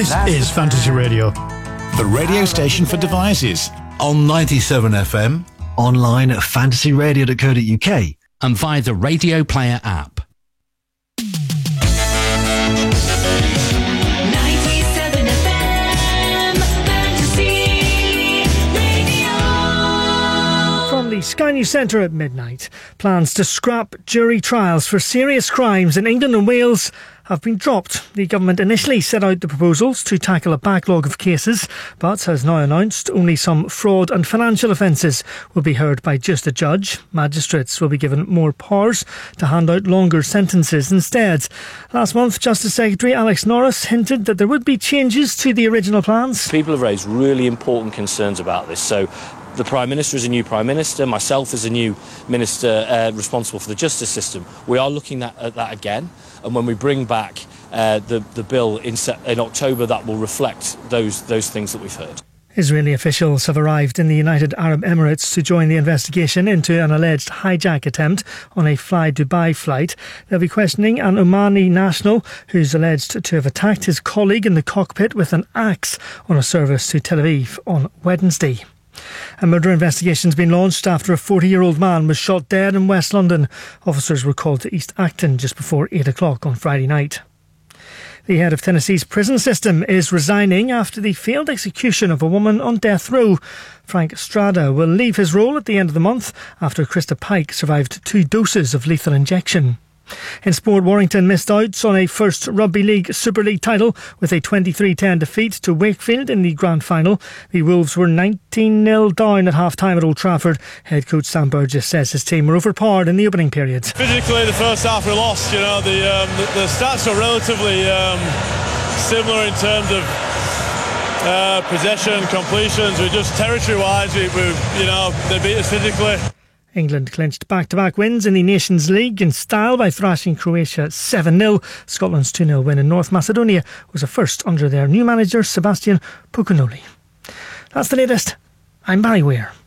This is Fantasy Radio, the radio station for devices. On 97 FM, online at fantasyradio.co.uk, and via the Radio Player app. 97 FM, Fantasy Radio. From the Sky News Centre at midnight, plans to scrap jury trials for serious crimes in England and Wales have been dropped. The government initially set out the proposals to tackle a backlog of cases, but has now announced only some fraud and financial offences will be heard by just a judge. Magistrates will be given more powers to hand out longer sentences instead. Last month, Justice Secretary Alex Norris hinted that there would be changes to the original plans. People have raised really important concerns about this, so the Prime Minister is a new Prime Minister, myself as a new Minister responsible for the justice system. We are looking at that again, and when we bring back the bill in October, that will reflect those things that we've heard. Israeli officials have arrived in the United Arab Emirates to join the investigation into an alleged hijack attempt on a Fly Dubai flight. They'll be questioning an Omani national who's alleged to have attacked his colleague in the cockpit with an axe on a service to Tel Aviv on Wednesday. A murder investigation has been launched after a 40-year-old man was shot dead in West London. Officers were called to East Acton just before 8 o'clock on Friday night. The head of Tennessee's prison system is resigning after the failed execution of a woman on death row. Frank Strada will leave his role at the end of the month after Krista Pike survived 2 doses of lethal injection. In sport, Warrington missed out on a first Rugby League Super League title with a 23-10 defeat to Wakefield in the grand final. The Wolves were 19-0 down at half-time at Old Trafford. Head coach Sam Burgess says his team were overpowered in the opening period. Physically, the first half we lost. You know, the stats are relatively similar in terms of possession, completions. We're just territory-wise, they beat us physically. England clinched back-to-back wins in the Nations League in style by thrashing Croatia 7-0. Scotland's 2-0 win in North Macedonia was a first under their new manager Sebastian Pucunoli. That's the latest. I'm Barry Weir.